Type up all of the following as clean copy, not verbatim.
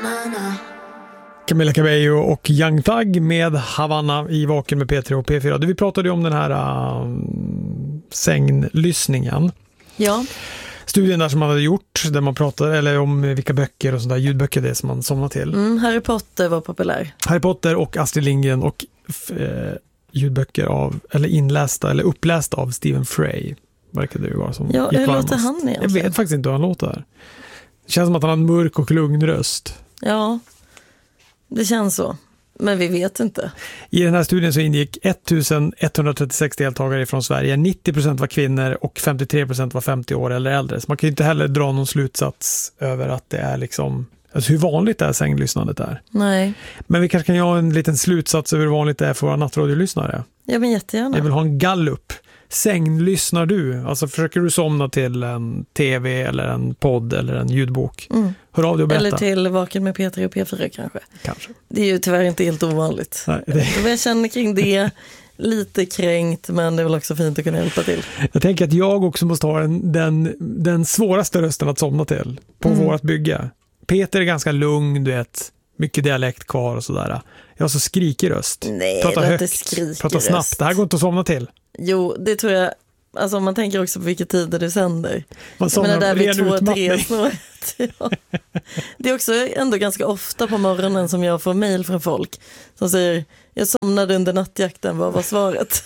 Camila Cabello och Young Thug med Havana i Vaken med P3 och P4. Vi pratade ju om den här sänglyssningen. Ja. Studien där som man hade gjort, där man pratade eller om vilka böcker och sådär, ljudböcker det är som man somnar till. Harry Potter var populär. Harry Potter och Astrid Lindgren och ljudböcker av, eller inlästa eller upplästa av Stephen Fry. Verkar det ju vara som. Ja, hur låter han egentligen? Jag vet faktiskt inte hur han låter. Det känns som att han har en mörk och lugn röst. Ja, det känns så. Men vi vet inte. I den här studien så ingick 1136 deltagare från Sverige. 90% var kvinnor och 53% var 50 år eller äldre. Så man kan ju inte heller dra någon slutsats över att det är liksom, alltså hur vanligt det är sänglyssnandet är. Nej. Men vi kanske kan göra en liten slutsats över hur vanligt det är för våra nattradiolyssnare. Ja, men jättegärna. Jag vill ha en gallup. Sänglyssnar du? Alltså försöker du somna till en tv eller en podd eller en ljudbok? Hör av dig och berätta. Eller till Vaken med P3 och P4 kanske. Det är ju tyvärr inte helt ovanligt. Nej, det... Jag känner kring det lite kränkt, men det är väl också fint att kunna hjälpa till. Jag tänker att jag också måste ha den svåraste rösten att somna till på vårt bygge. Peter är ganska lugn, du vet. Mycket dialekt kvar och sådär. Jag har så skrikig röst. Nej, prata det är högt, inte skrikig prata snabbt. röst. Det här går inte att somna till. Jo, det tror jag. Alltså man tänker också på vilka tider du sänder. Man somnar där vid 2-3 snåret. Ja. Det är också ändå ganska ofta på morgonen som jag får mejl från folk som säger, jag somnade under nattjakten, vad var svaret?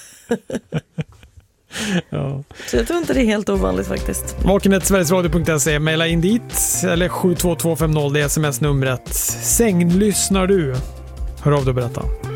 Ja. Så jag tror inte det är helt ovanligt faktiskt. Vaken@sverigesradio.se, mejla in dit eller 72250, det är sms-numret. Sänglyssnar du? Hör av dig och berätta.